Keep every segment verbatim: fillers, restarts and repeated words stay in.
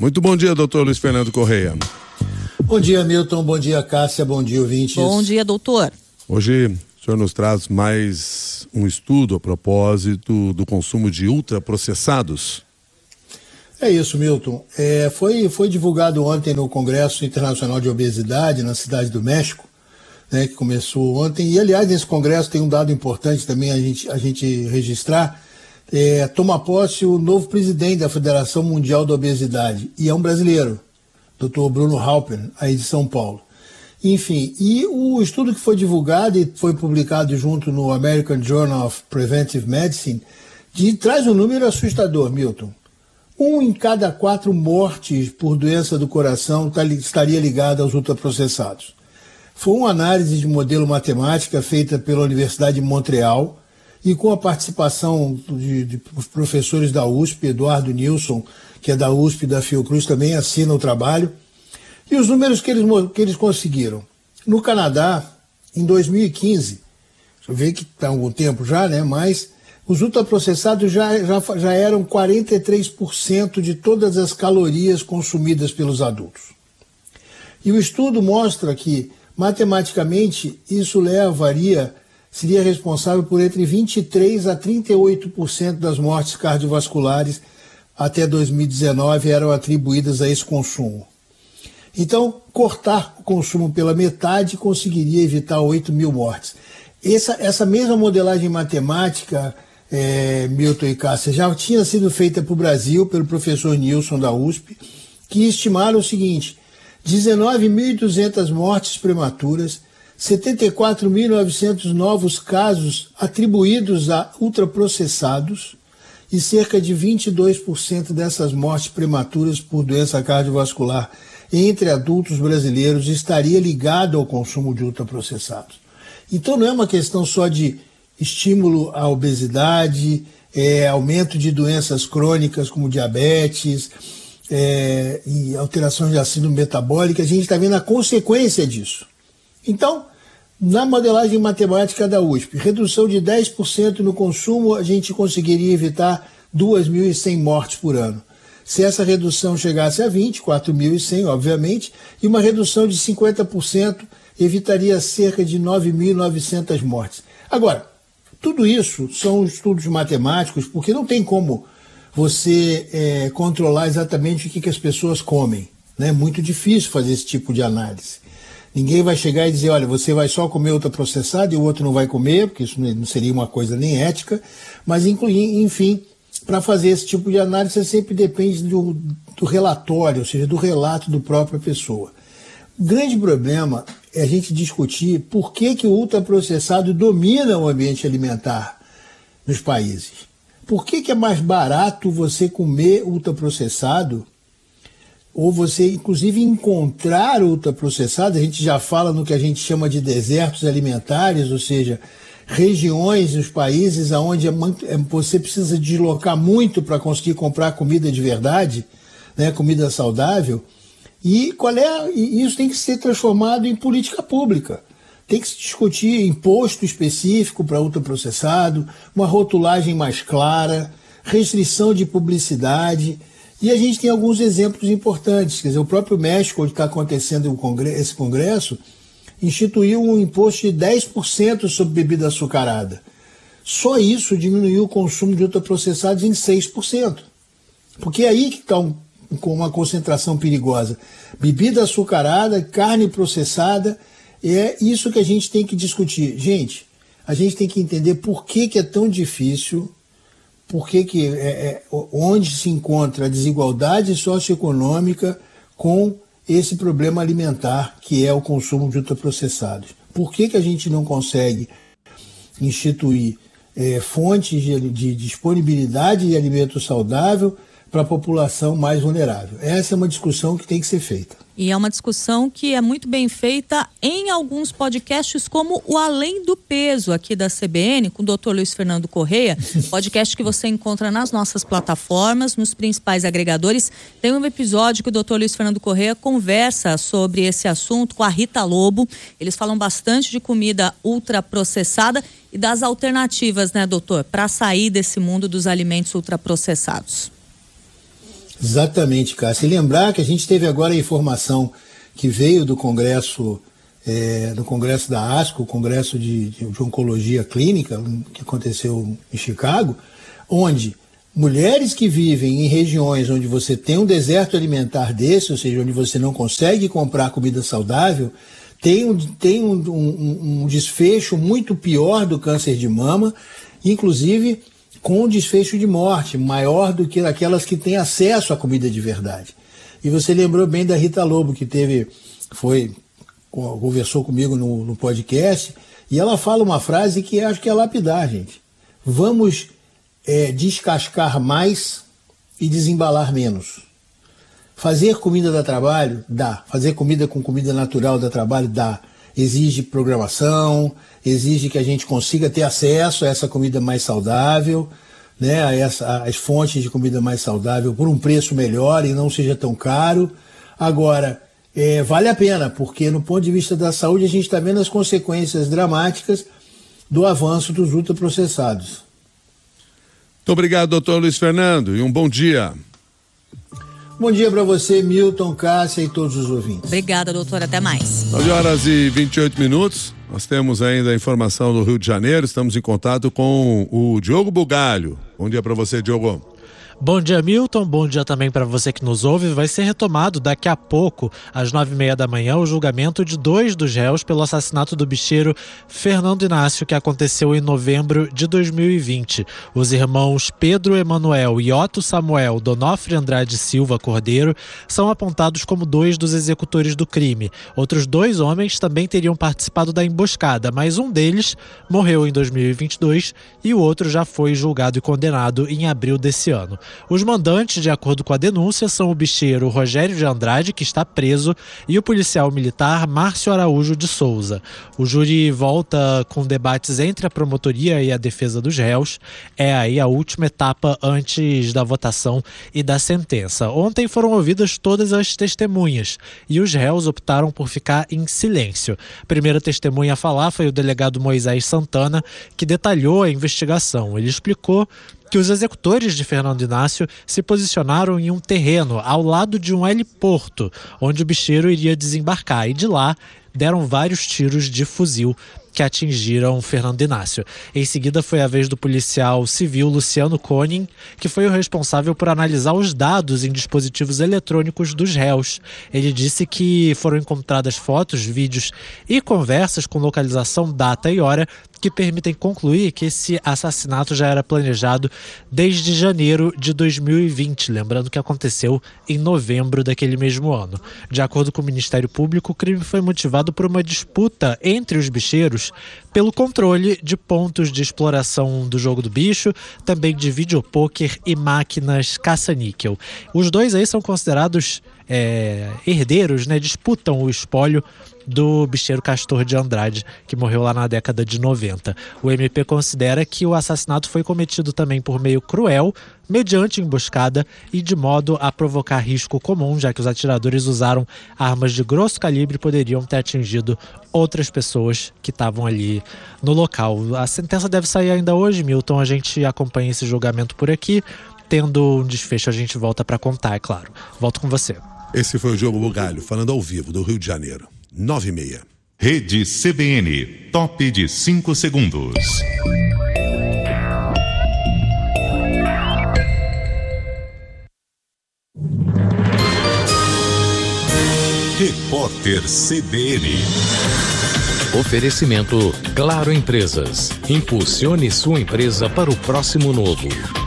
Muito bom dia, doutor Luiz Fernando Correia. Bom dia, Milton. Bom dia, Cássia. Bom dia, ouvintes. Bom dia, doutor. Hoje o senhor nos traz mais um estudo a propósito do consumo de ultraprocessados. É isso, Milton. É, foi, foi divulgado ontem no Congresso Internacional de Obesidade, na Cidade do México, né, que começou ontem. E, aliás, nesse congresso tem um dado importante também a gente, a gente registrar. É, toma posse o novo presidente da Federação Mundial da Obesidade, e é um brasileiro, doutor Bruno Halper, aí de São Paulo. Enfim, e o estudo que foi divulgado e foi publicado junto no American Journal of Preventive Medicine de, traz um número assustador, Milton. Um em cada quatro mortes por doença do coração tá, estaria ligado aos ultraprocessados. Foi uma análise de modelo matemática feita pela Universidade de Montreal e com a participação de, de professores da U S P, Eduardo Nilson, que é da U S P e da Fiocruz, também assina o trabalho. E os números que eles, que eles conseguiram. No Canadá, em dois mil e quinze, você vê que está há algum tempo já, né? Mas os ultraprocessados já, já, já eram quarenta e três por cento de todas as calorias consumidas pelos adultos. E o estudo mostra que, matematicamente, isso levaria, seria responsável por entre vinte e três a trinta e oito por cento das mortes cardiovasculares até dois mil e dezenove eram atribuídas a esse consumo. Então, cortar o consumo pela metade conseguiria evitar oito mil mortes. Essa, essa mesma modelagem matemática, é, Milton e Cássia, já tinha sido feita para o Brasil pelo professor Nilson da U S P, que estimaram o seguinte: dezenove mil e duzentas mortes prematuras, setenta e quatro mil e novecentos novos casos atribuídos a ultraprocessados e cerca de vinte e dois por cento dessas mortes prematuras por doença cardiovascular entre adultos brasileiros estaria ligado ao consumo de ultraprocessados. Então não é uma questão só de estímulo à obesidade, é, aumento de doenças crônicas como diabetes é, e alterações da síndrome metabólica, a gente está vendo a consequência disso. Então, na modelagem matemática da U S P, redução de dez por cento no consumo, a gente conseguiria evitar duas mil e cem mortes por ano. Se essa redução chegasse a vinte, quatro mil e cem, obviamente, e uma redução de cinquenta por cento evitaria cerca de nove mil e novecentas mortes. Agora, tudo isso são estudos matemáticos, porque não tem como você é, controlar exatamente o que, que as pessoas comem. É, né? Muito difícil fazer esse tipo de análise. Ninguém vai chegar e dizer, olha, você vai só comer ultraprocessado e o outro não vai comer, porque isso não seria uma coisa nem ética, mas, enfim, para fazer esse tipo de análise, você sempre depende do, do relatório, ou seja, do relato do própria pessoa. O grande problema é a gente discutir por que, que o ultraprocessado domina o ambiente alimentar nos países. Por que, que é mais barato você comer ultraprocessado, ou você, inclusive, encontrar ultraprocessado? A gente já fala no que a gente chama de desertos alimentares, ou seja, regiões nos países onde você precisa deslocar muito para conseguir comprar comida de verdade, né, comida saudável, e qual é, e isso tem que ser transformado em política pública. Tem que se discutir imposto específico para ultraprocessado, uma rotulagem mais clara, restrição de publicidade, e a gente tem alguns exemplos importantes. Quer dizer, o próprio México, onde está acontecendo esse congresso, instituiu um imposto de dez por cento sobre bebida açucarada. Só isso diminuiu o consumo de ultraprocessados em seis por cento. Porque é aí que está um, uma concentração perigosa. Bebida açucarada, carne processada, é isso que a gente tem que discutir. Gente, a gente tem que entender por que, que é tão difícil, por que que é, é, onde se encontra a desigualdade socioeconômica com esse problema alimentar, que é o consumo de ultraprocessados. Por que que a gente não consegue instituir é, fontes de, de disponibilidade de alimento saudável para a população mais vulnerável? Essa é uma discussão que tem que ser feita. E é uma discussão que é muito bem feita em alguns podcasts, como o Além do Peso, aqui da C B N, com o doutor Luiz Fernando Correia, podcast que você encontra nas nossas plataformas, nos principais agregadores. Tem um episódio que o doutor Luiz Fernando Correia conversa sobre esse assunto com a Rita Lobo. Eles falam bastante de comida ultraprocessada e das alternativas, né, doutor, para sair desse mundo dos alimentos ultraprocessados. Exatamente, Cássio. E lembrar que a gente teve agora a informação que veio do Congresso, é, do Congresso da ASCO, o Congresso de, de, de Oncologia Clínica, que aconteceu em Chicago, onde mulheres que vivem em regiões onde você tem um deserto alimentar desse, ou seja, onde você não consegue comprar comida saudável, tem um, tem um, um, um desfecho muito pior do câncer de mama, inclusive com um desfecho de morte maior do que aquelas que têm acesso à comida de verdade. E você lembrou bem da Rita Lobo, que teve, foi, conversou comigo no, no podcast, e ela fala uma frase que acho que é lapidar, gente. Vamos é, descascar mais e desembalar menos. Fazer comida dá trabalho? Dá. Fazer comida com comida natural dá trabalho? Dá. Exige programação, exige que a gente consiga ter acesso a essa comida mais saudável, né, a essa, as fontes de comida mais saudável por um preço melhor e não seja tão caro. Agora, é, vale a pena, porque no ponto de vista da saúde a gente está vendo as consequências dramáticas do avanço dos ultraprocessados. Muito obrigado, doutor Luiz Fernando, e um bom dia. Bom dia para você, Milton, Cássia e todos os ouvintes. Obrigada, doutor. Até mais. nove horas e vinte e oito minutos. Nós temos ainda a informação do Rio de Janeiro. Estamos em contato com o Diogo Bugalho. Bom dia para você, Diogo. Bom dia, Milton. Bom dia também para você que nos ouve. Vai ser retomado daqui a pouco, às nove e meia da manhã, o julgamento de dois dos réus pelo assassinato do bicheiro Fernando Inácio, que aconteceu em novembro de dois mil e vinte. Os irmãos Pedro Emanuel e Otto Samuel Donofre Andrade Silva Cordeiro são apontados como dois dos executores do crime. Outros dois homens também teriam participado da emboscada, mas um deles morreu em dois mil e vinte e dois e o outro já foi julgado e condenado em abril desse ano. Os mandantes, de acordo com a denúncia, são o bicheiro Rogério de Andrade, que está preso, e o policial militar Márcio Araújo de Souza. O júri volta com debates entre a promotoria e a defesa dos réus. É aí a última etapa antes da votação e da sentença. Ontem foram ouvidas todas as testemunhas e os réus optaram por ficar em silêncio. A primeira testemunha a falar foi o delegado Moisés Santana, que detalhou a investigação. Ele explicou que os executores de Fernando Inácio se posicionaram em um terreno ao lado de um heliporto, onde o bicheiro iria desembarcar, e de lá deram vários tiros de fuzil que atingiram Fernando Inácio. Em seguida foi a vez do policial civil Luciano Koning, que foi o responsável por analisar os dados em dispositivos eletrônicos dos réus. Ele disse que foram encontradas fotos, vídeos e conversas com localização, data e hora que permitem concluir que esse assassinato já era planejado desde janeiro de dois mil e vinte, lembrando que aconteceu em novembro daquele mesmo ano. De acordo com o Ministério Público, o crime foi motivado por uma disputa entre os bicheiros pelo controle de pontos de exploração do jogo do bicho, também de videopôquer e máquinas caça-níquel. Os dois aí são considerados é, herdeiros, né? Disputam o espólio do bicheiro Castor de Andrade, que morreu lá na década de noventa. O M P considera que o assassinato foi cometido também por meio cruel, mediante emboscada e de modo a provocar risco comum, já que os atiradores usaram armas de grosso calibre e poderiam ter atingido outras pessoas que estavam ali no local. A sentença deve sair ainda hoje, Milton. A gente acompanha esse julgamento por aqui. Tendo um desfecho, a gente volta para contar, é claro. Volto com você. Esse foi o Diogo Bugalho, falando ao vivo do Rio de Janeiro. nove e meia. Rede C B N, top de cinco segundos. Repórter C B N. Oferecimento Claro Empresas. Impulsione sua empresa para o próximo novo.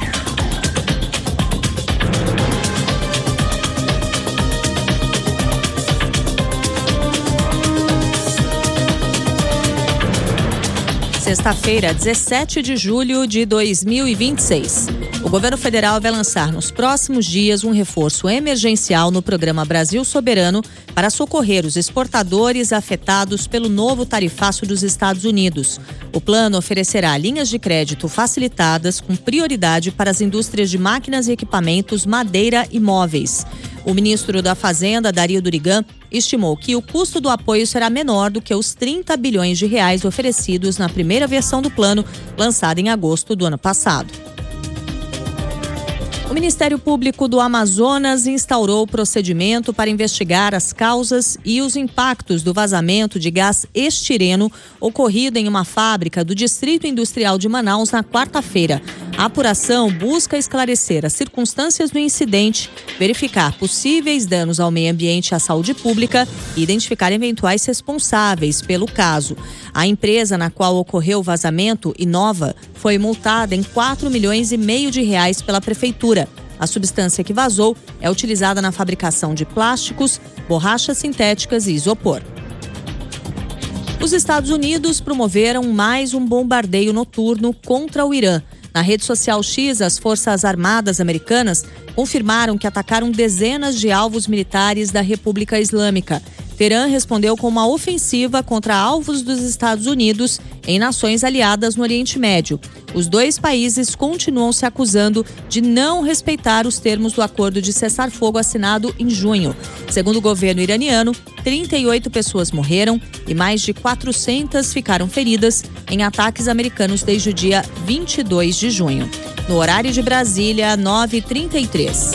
Sexta-feira, dezessete de julho de dois mil e vinte e seis. O governo federal vai lançar nos próximos dias um reforço emergencial no programa Brasil Soberano para socorrer os exportadores afetados pelo novo tarifaço dos Estados Unidos. O plano oferecerá linhas de crédito facilitadas com prioridade para as indústrias de máquinas e equipamentos, madeira e móveis. O ministro da Fazenda, Dario Durigan, estimou que o custo do apoio será menor do que os trinta bilhões de reais oferecidos na primeira versão do plano, lançada em agosto do ano passado. O Ministério Público do Amazonas instaurou o procedimento para investigar as causas e os impactos do vazamento de gás estireno ocorrido em uma fábrica do Distrito Industrial de Manaus na quarta-feira. A apuração busca esclarecer as circunstâncias do incidente, verificar possíveis danos ao meio ambiente e à saúde pública e identificar eventuais responsáveis pelo caso. A empresa na qual ocorreu o vazamento, Inova, foi multada em quatro milhões e meio de reais pela prefeitura. A substância que vazou é utilizada na fabricação de plásticos, borrachas sintéticas e isopor. Os Estados Unidos promoveram mais um bombardeio noturno contra o Irã. Na rede social X, as Forças Armadas Americanas confirmaram que atacaram dezenas de alvos militares da República Islâmica. Teherã respondeu com uma ofensiva contra alvos dos Estados Unidos em nações aliadas no Oriente Médio. Os dois países continuam se acusando de não respeitar os termos do acordo de cessar-fogo assinado em junho. Segundo o governo iraniano, trinta e oito pessoas morreram e mais de quatrocentas ficaram feridas em ataques americanos desde o dia vinte e dois de junho. No horário de Brasília, nove e trinta e três.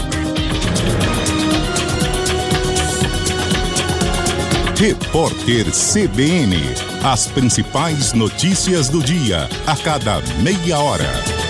Repórter C B N. As principais notícias do dia, a cada meia hora.